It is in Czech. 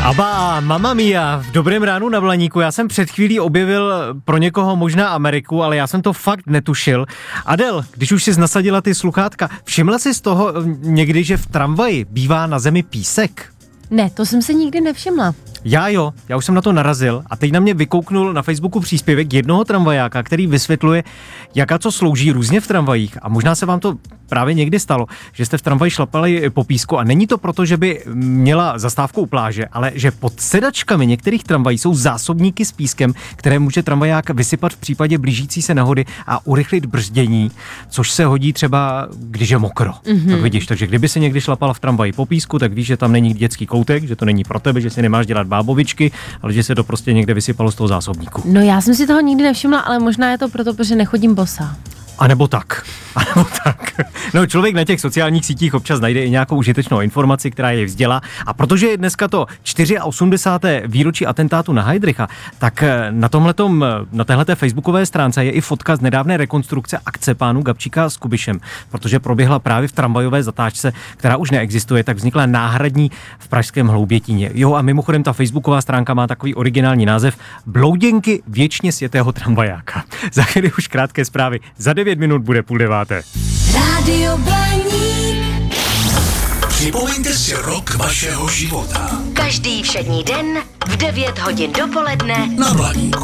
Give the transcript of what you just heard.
Aba, Mamma Mia, v dobrém ránu na Blaníku. Já jsem před chvílí objevil pro někoho možná Ameriku, ale já jsem to fakt netušil. Adel, když už jsi nasadila ty sluchátka, všimla jsi z toho někdy, že v tramvaji bývá na zemi písek? Ne, to jsem si nikdy nevšimla. Já už jsem na to narazil a teď na mě vykouknul na Facebooku příspěvek jednoho tramvajáka, který vysvětluje, jaká co slouží různě v tramvajích. A možná se vám to právě někdy stalo, že jste v tramvaji šlapali po písku a není to proto, že by měla zastávku u pláže, ale že pod sedačkami některých tramvají jsou zásobníky s pískem, které může tramvaják vysypat v případě blížící se nehody a urychlit brzdění, což se hodí třeba, když je mokro. Tak vidíš, takže kdyby se někdy šlapala v tramvaji po písku, tak víš, že tam není dětský koutek, že to není pro tebe, že si nemáš dělat bábovičky, ale že se to prostě někde vysypalo z toho zásobníku. No já jsem si toho nikdy nevšimla, ale možná je to proto, protože nechodím bosa. A nebo tak. No, člověk na těch sociálních sítích občas najde i nějakou užitečnou informaci, která je vzdělá. A protože je dneska to 84. výročí atentátu na Heydricha, tak na téhleté facebookové stránce je i fotka z nedávné rekonstrukce akce pánů Gabčíka s Kubišem, protože proběhla právě v tramvajové zatáčce, která už neexistuje, tak vznikla náhradní v pražském Hloubětíně. Jo, a mimochodem ta facebooková stránka má takový originální název Blouděnky věčně světého tramvajáka. Za chvíli už krátké zprávy. Za 9 minut bude 8:30. Rádio Blaník. Připomeňte si rok vašeho života. Každý všední den v 9 hodin dopoledne Na Blaníku.